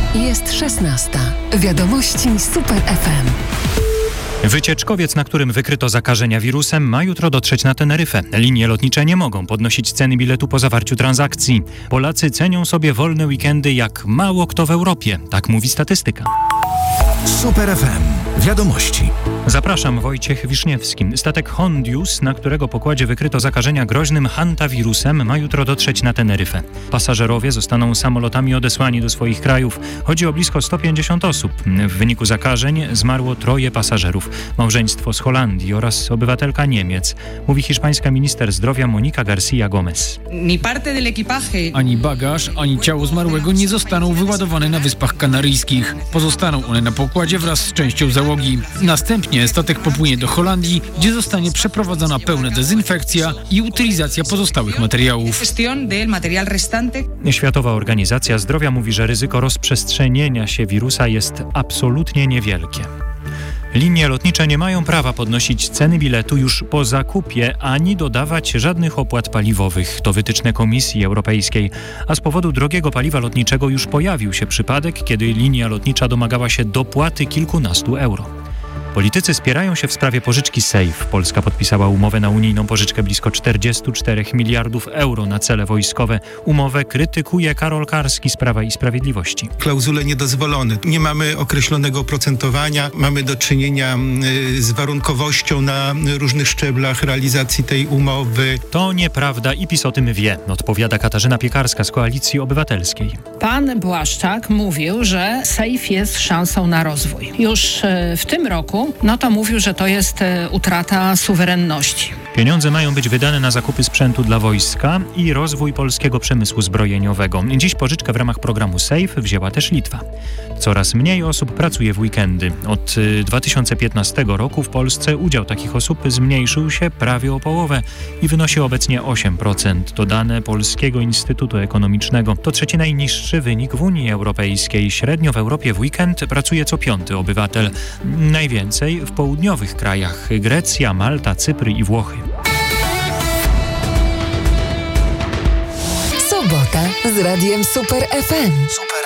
Jest 16. Wiadomości Super FM. Wycieczkowiec, na którym wykryto zakażenia wirusem, ma jutro dotrzeć na Teneryfę. Linie lotnicze nie mogą podnosić ceny biletu po zawarciu transakcji. Polacy cenią sobie wolne weekendy jak mało kto w Europie. Tak mówi statystyka. Super FM. Wiadomości. Zapraszam, Wojciech Wiszniewski. Statek Hondius, na którego pokładzie wykryto zakażenia groźnym hantawirusem, ma jutro dotrzeć na Teneryfę. Pasażerowie zostaną samolotami odesłani do swoich krajów. Chodzi o blisko 150 osób. W wyniku zakażeń zmarło 3 pasażerów. Małżeństwo z Holandii oraz obywatelka Niemiec. Mówi hiszpańska minister zdrowia Mónica García Gómez. Ani bagaż, ani ciało zmarłego nie zostaną wyładowane na Wyspach Kanaryjskich. Pozostaną one na pokładzie wraz z częścią załogi. Następnie statek popłynie do Holandii, gdzie zostanie przeprowadzona pełna dezynfekcja i utylizacja pozostałych materiałów. Światowa Organizacja Zdrowia mówi, że ryzyko rozprzestrzenienia się wirusa jest absolutnie niewielkie. Linie lotnicze nie mają prawa podnosić ceny biletu już po zakupie, ani dodawać żadnych opłat paliwowych. To wytyczne Komisji Europejskiej. A z powodu drogiego paliwa lotniczego już pojawił się przypadek, kiedy linia lotnicza domagała się dopłaty kilkunastu euro. Politycy spierają się w sprawie pożyczki SAFE. Polska podpisała umowę na unijną pożyczkę blisko 44 miliardów euro na cele wojskowe. Umowę krytykuje Karol Karski z Prawa i Sprawiedliwości. Klauzule niedozwolone. Nie mamy określonego oprocentowania. Mamy do czynienia z warunkowością na różnych szczeblach realizacji tej umowy. To nieprawda i PiS o tym wie, odpowiada Katarzyna Piekarska z Koalicji Obywatelskiej. Pan Błaszczak mówił, że SAFE jest szansą na rozwój. Już w tym roku to mówił, że to jest utrata suwerenności. Pieniądze mają być wydane na zakupy sprzętu dla wojska i rozwój polskiego przemysłu zbrojeniowego. Dziś pożyczkę w ramach programu SAFE wzięła też Litwa. Coraz mniej osób pracuje w weekendy. Od 2015 roku w Polsce udział takich osób zmniejszył się prawie o połowę i wynosi obecnie 8%. To dane Polskiego Instytutu Ekonomicznego. To 3. najniższy wynik w Unii Europejskiej. Średnio w Europie w weekend pracuje co 5. obywatel. Najwięcej w południowych krajach: Grecja, Malta, Cypr i Włochy. Sobota z Radiem Super FM.